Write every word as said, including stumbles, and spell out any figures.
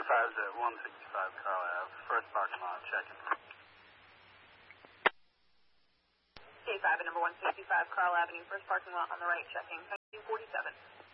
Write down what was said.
five at one sixty-five Carl Ave, first parking lot, checking. K five at number one sixty-five Carl Avenue, first parking lot on the right, checking. nineteen forty-seven.